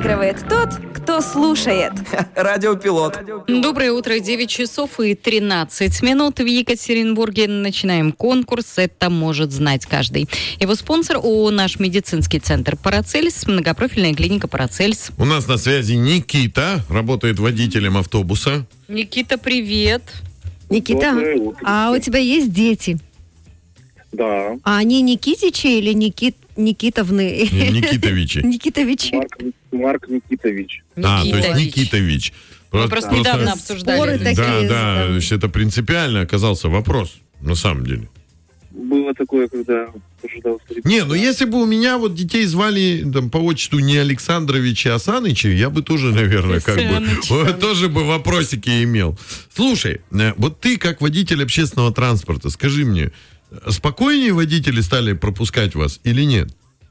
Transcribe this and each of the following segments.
Выигрывает тот, кто слушает. Радиопилот. Доброе утро, 9 часов и 13 минут. В Екатеринбурге начинаем конкурс «Это может знать каждый». Его спонсор ООО «Наш медицинский центр Парацельс», многопрофильная клиника Парацельс. У нас на связи Никита, работает водителем автобуса. Никита, привет. Никита, а у тебя есть дети? Да. А они Никитичи или Никитовны? Никитовичи. Никитовичи. Марк Никитович. То есть Никитович. Мы просто недавно обсуждали. Споры такие. Да, это принципиально оказался вопрос, на самом деле. Было такое, когда ожидал... Если бы у меня вот детей звали там, по отчеству не Александрович, а Санычи, я бы тоже, наверное, тоже бы вопросики имел. Слушай, вот ты как водитель общественного транспорта, скажи мне, спокойнее водители стали пропускать вас или нет?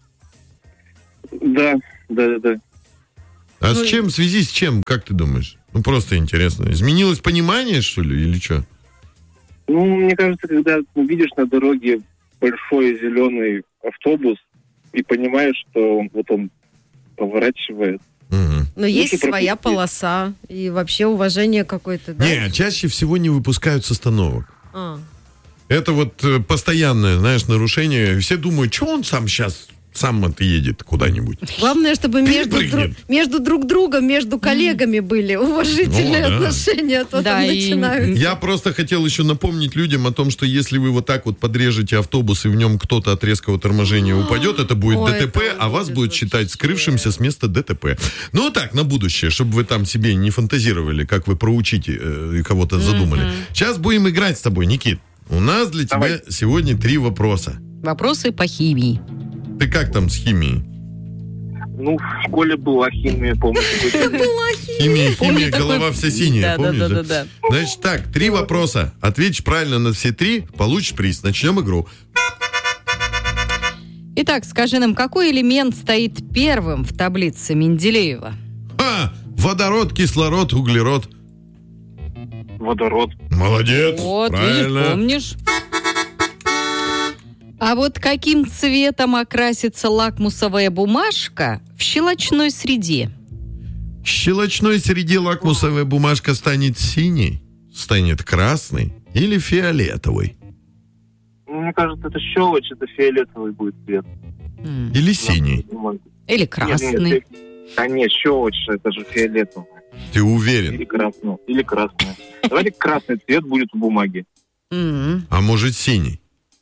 Да. А с чем, в связи с чем, как ты думаешь? Просто интересно. Изменилось понимание, что ли, или что? Мне кажется, когда видишь на дороге большой зеленый автобус и понимаешь, что вот он поворачивает. Но есть своя полоса и вообще уважение какое-то, да? Не, чаще всего не выпускают с остановок. Это вот постоянное, нарушение. Все думают, что он сам едет куда-нибудь. Главное, чтобы между друг другом, между коллегами были уважительные отношения, а то там начинаются. Я просто хотел еще напомнить людям о том, что если вы вот так вот подрежете автобус и в нем кто-то от резкого торможения упадет, это будет ДТП, а вас будут считать скрывшимся с места ДТП. Так, на будущее, чтобы вы там себе не фантазировали, как вы проучите и кого-то задумали. Сейчас будем играть с тобой, Никит. У нас для тебя сегодня 3 вопроса. Вопросы по химии. Ты как там с химией? В школе была химия, помню. Химия, голова вся синяя, помнишь? Да. Значит так, 3 вопроса. Ответишь правильно на все 3, получишь приз. Начнем игру. Итак, скажи нам, какой элемент стоит первым в таблице Менделеева? Водород, кислород, углерод. Водород. Молодец, Вот, правильно. видишь, помнишь? А вот каким цветом окрасится лакмусовая бумажка в щелочной среде? В щелочной среде лакмусовая бумажка станет синей, станет красной или фиолетовой? Мне кажется, это щелочь, это фиолетовый будет цвет. Или синий? Или красный? Нет, щелочь, это же фиолетовый. Ты уверен? Или красный. Давайте красный цвет будет в бумаге. А может синий?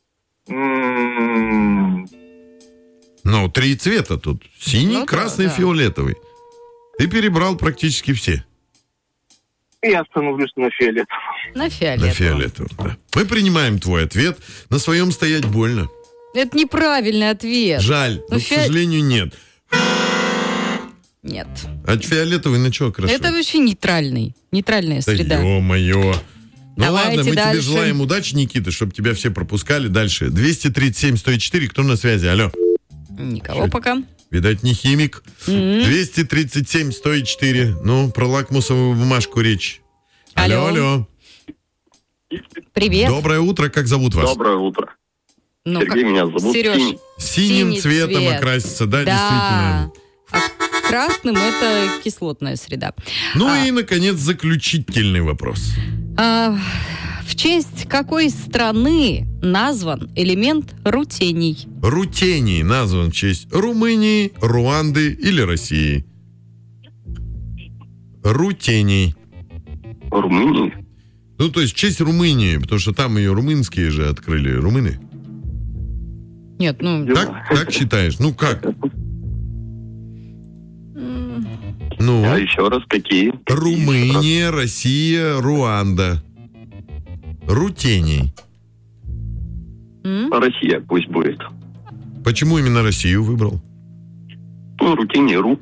3 цвета тут. Синий, красный, фиолетовый. Ты перебрал практически все. Я остановлюсь на фиолетовом. На фиолетовом, да. Мы принимаем твой ответ. На своем стоять больно. Это неправильный ответ. Жаль, но, к сожалению, нет. Нет. А фиолетовый на что окрашивать? Это вообще нейтральная среда. Ё-моё. Давайте ладно, мы дальше. тебе желаем удачи, Никита, чтобы тебя все пропускали дальше. 237-104, кто на связи? Алло. Никого пока. Видать, не химик. 237-104. Про лакмусовую бумажку речь. Алло. Привет. Доброе утро, как зовут вас? Доброе утро. Сергей меня зовут. Сереж. Синим цветом цвет. окрасится, действительно. А красным это кислотная среда. И, наконец, заключительный вопрос. В честь какой страны назван элемент рутений? Рутений назван в честь Румынии, Руанды или России? Рутений. Румынии? То есть в честь Румынии, потому что там ее румынские же открыли. Румыны? Нет, Так считаешь? Как? А еще раз, какие? Румыния, Россия, Руанда. Рутений. Россия пусть будет. Почему именно Россию выбрал? Рутений РУ.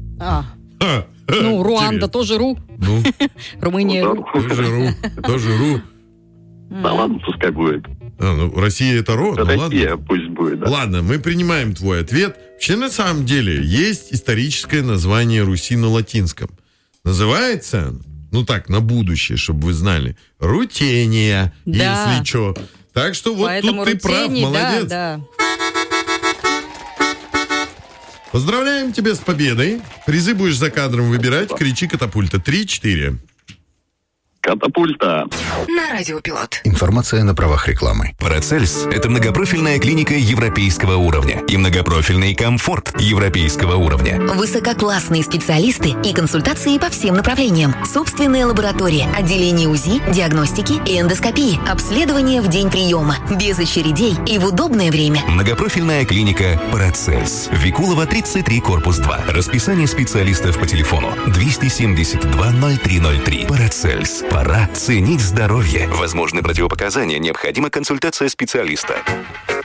Руанда тоже РУ. Румыния РУ. Тоже РУ. Да ладно, пускай будет. Россия это РО? Россия пусть будет, да. Ладно, мы принимаем твой ответ. Вообще, на самом деле, есть историческое название Руси на латинском. Называется, на будущее, чтобы вы знали, Рутения, если что. Так что вот поэтому тут ты прав, молодец. Да. Поздравляем тебя с победой. Призы будешь за кадром выбирать. Кричи «Катапульта». 3-4. Катапульта. На Радиопилот. Информация на правах рекламы. Парацельс – это многопрофильная клиника европейского уровня и многопрофильный комфорт европейского уровня. Высококлассные специалисты и консультации по всем направлениям. Собственная лаборатория, отделение УЗИ, диагностики и эндоскопии. Обследование в день приема. Без очередей и в удобное время. Многопрофильная клиника «Парацельс». Викулова, 33, корпус 2. Расписание специалистов по телефону 272-0303. «Парацельс». Пора ценить здоровье. Возможны противопоказания, необходима консультация специалиста.